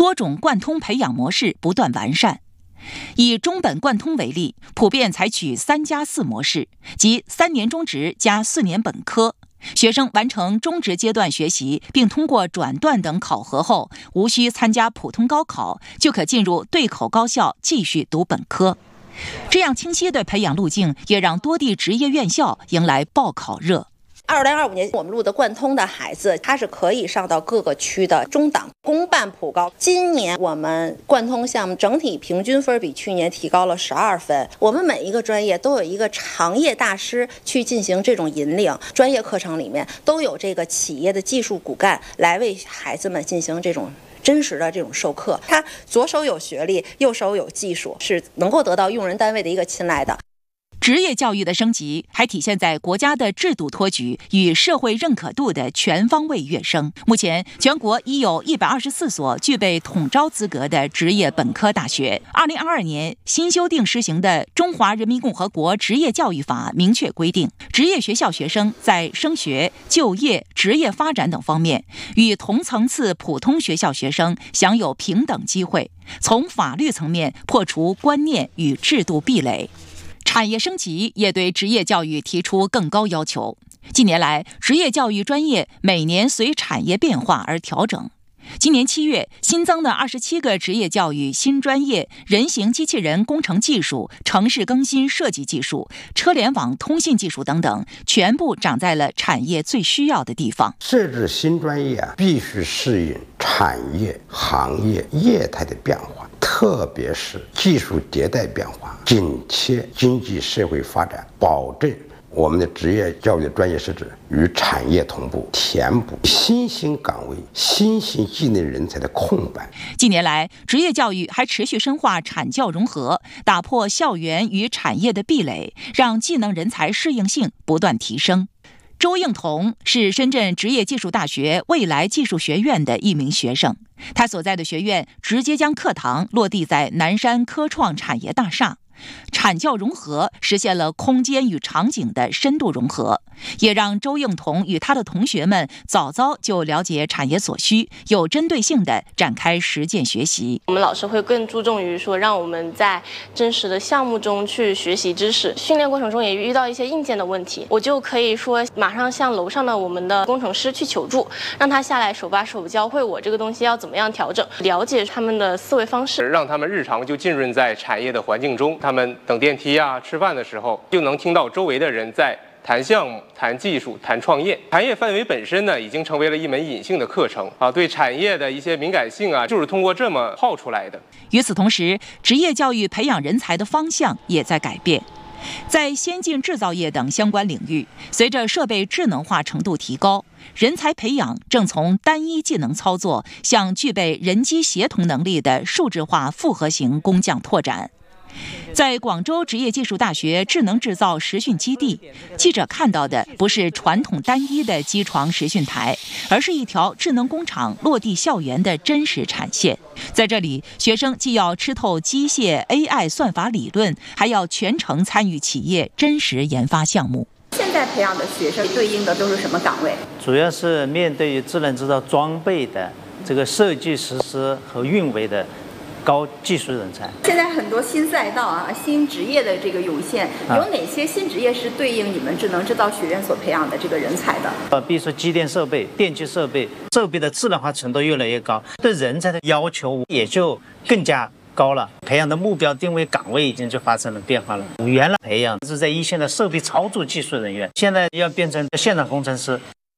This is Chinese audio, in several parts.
多种贯通培养模式不断完善。以中本贯通为例，普遍采取3+4模式，即3年中职加4年本科。学生完成中职阶段学习，并通过转段等考核后，无需参加普通高考，就可进入对口高校继续读本科。这样清晰的培养路径，也让多地职业院校迎来报考热。 2025年我们录的贯通的孩子，他是可以上到各个区的中档公办普高。今年我们贯通项目整体平均分比去年提高了12分。我们每一个专业都有一个长业大师去进行这种引领，专业课程里面都有这个企业的技术骨干来为孩子们进行这种真实的这种授课。他左手有学历，右手有技术，是能够得到用人单位的一个青睐的。 职业教育的升级还体现在国家的制度托举与社会认可度的全方位跃升。目前，全国已有124所具备统招资格的职业本科大学。2022年新修订施行的《中华人民共和国职业教育法》明确规定，职业学校学生在升学、就业、职业发展等方面，与同层次普通学校学生享有平等机会，从法律层面破除观念与制度壁垒。产业升级也对职业教育提出更高要求。近年来，职业教育专业每年随产业变化而调整。今年7月新增的27个职业教育新专业，人形机器人工程技术、城市更新设计技术、车联网通信技术等等，全部长在了产业最需要的地方。 设置新专业必须适应产业、行业、业态的变化，特别是技术迭代变化，紧贴经济社会发展，保证我们的职业教育专业设置与产业同步，填补新兴岗位、新兴技能人才的空白。 近年来，职业教育还持续深化产教融合，打破校园与产业的壁垒，让技能人才适应性不断提升。周应彤是深圳职业技术大学未来技术学院的一名学生，他所在的学院直接将课堂落地在南山科创产业大厦。产教融合实现了空间与场景的深度融合，也让周应彤与他的同学们早早就了解产业所需，有针对性地展开实践学习。 我们老师会更注重于说，让我们在真实的项目中去学习知识。训练过程中也遇到一些硬件的问题，我就可以说马上向楼上的我们的工程师去求助，让他下来手把手教会我这个东西要怎么样调整，了解他们的思维方式， 让他们日常就浸润在产业的环境中。他们等电梯啊、吃饭的时候，就能听到周围的人在谈项目、谈技术、谈创业。产业范围本身呢，已经成为了一门隐性的课程啊，对产业的一些敏感性啊，就是通过这么泡出来的。 与此同时，职业教育培养人才的方向也在改变。在先进制造业等相关领域，随着设备智能化程度提高，人才培养正从单一技能操作向具备人机协同能力的数字化复合型工匠拓展。在广州职业技术大学智能制造实训基地，记者看到的不是传统单一的机床实训台，而是一条智能工厂落地校园的真实产线。在这里，学生既要吃透机械 AI 算法理论，还要全程参与企业真实研发项目。 现在培养的学生对应的都是什么岗位？ 主要是面对于智能制造装备的这个设计、实施和运维的高技术人才。 现在很多新赛道啊、新职业的这个涌现，有哪些新职业是对应你们智能制造学院所培养的这个人才的？ 比如说机电设备、电气设备，设备的智能化程度越来越高，对人才的要求也就更加高了。培养的目标定位岗位已经就发生了变化了。原来培养是在一线的设备操作技术人员，现在要变成现场工程师。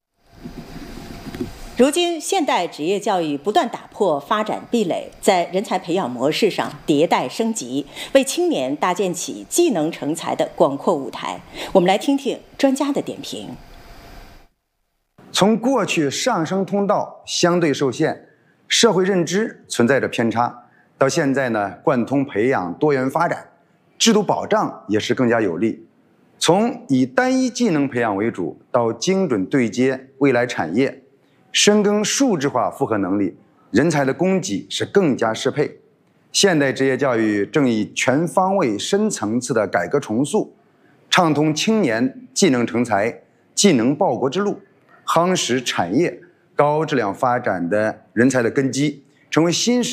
如今，现代职业教育不断打破发展壁垒，在人才培养模式上迭代升级，为青年搭建起技能成才的广阔舞台。我们来听听专家的点评。 从过去上升通道相对受限，社会认知存在着偏差，到现在呢，贯通培养多元发展，制度保障也是更加有力。从以单一技能培养为主，到精准对接未来产业，深耕数字化复合能力，人才的供给是更加适配。现代职业教育正以全方位、深层次的改革重塑，畅通青年技能成才、技能报国之路，夯实产业高质量发展的人才的根基，成为新时